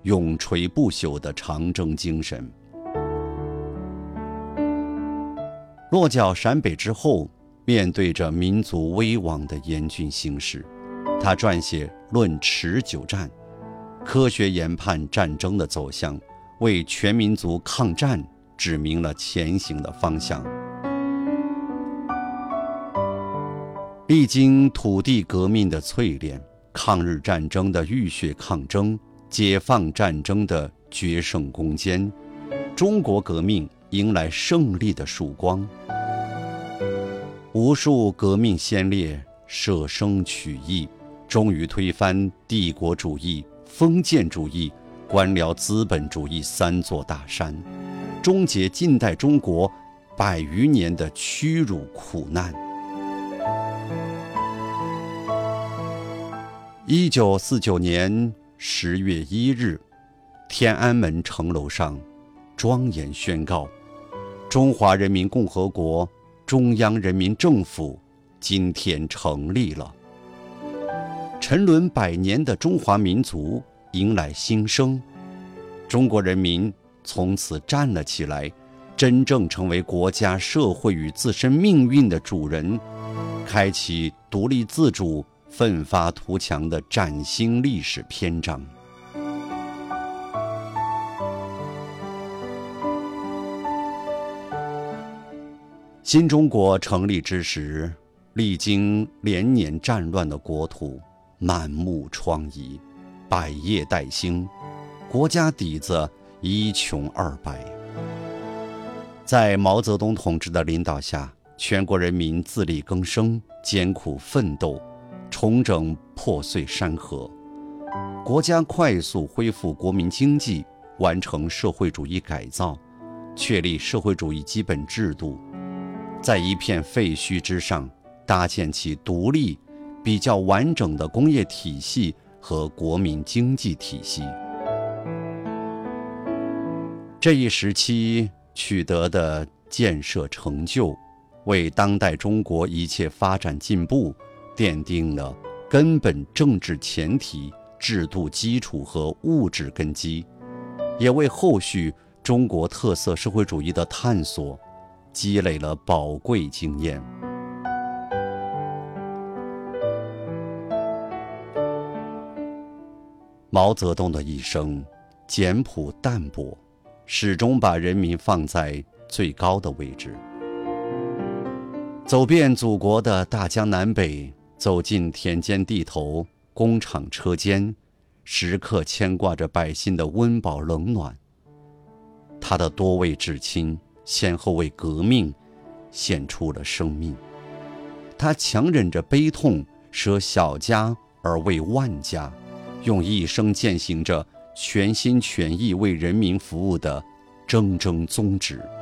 永垂不朽的长征精神。落脚陕北之后，面对着民族危亡的严峻形势，他撰写《论持久战》，科学研判战争的走向，为全民族抗战指明了前行的方向。历经土地革命的淬炼，抗日战争的浴血抗争，解放战争的决胜攻坚，中国革命迎来胜利的曙光。无数革命先烈舍生取义，终于推翻帝国主义、封建主义、官僚资本主义三座大山，终结近代中国100余年的屈辱苦难。1949年10月1日，天安门城楼上庄严宣告：中华人民共和国中央人民政府今天成立了。沉沦100年的中华民族迎来新生，中国人民从此站了起来，真正成为国家社会与自身命运的主人，开启独立自主、奋发图强的崭新历史篇章。新中国成立之时，历经连年战乱的国土满目疮痍，百业待兴，国家底子一穷二白。在毛泽东同志的领导下，全国人民自力更生，艰苦奋斗，重整破碎山河，国家快速恢复国民经济，完成社会主义改造，确立社会主义基本制度，在一片废墟之上搭建起独立、比较完整的工业体系和国民经济体系。这一时期取得的建设成就，为当代中国一切发展进步奠定了根本政治前提、制度基础和物质根基，也为后续中国特色社会主义的探索积累了宝贵经验。毛泽东的一生简朴淡泊，始终把人民放在最高的位置。走遍祖国的大江南北，走进田间地头、工厂车间，时刻牵挂着百姓的温饱冷暖。他的多位至亲先后为革命献出了生命，他强忍着悲痛，舍小家而为万家，用一生践行着全心全意为人民服务的铮铮宗旨。